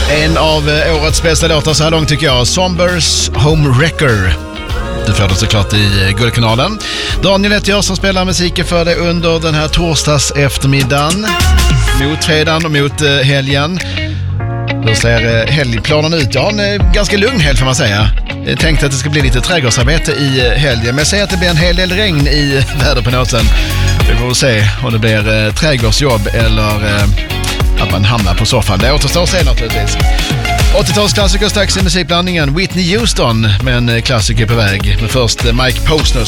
En av årets bästa låtar så här långt tycker jag. Sombers Homewrecker. Du får det såklart i Guldkanalen. Daniel heter jag som spelar musiken för dig under den här torsdags eftermiddagen. Mot fredagen och mot helgen. Hur ser helgplanen ut? Ja, en ganska lugn helg får man säga. Jag tänkte att det ska bli lite trädgårdsarbete i helgen. Men jag säger att det blir en hel del regn i väderprognosen. Vi får se om det blir trädgårdsjobb eller att man hamnar på soffan. Det återstår att se naturligtvis. 80-talsklassiker strax i musikblandningen. Whitney Houston med en klassiker på väg. Men först Mike Posner.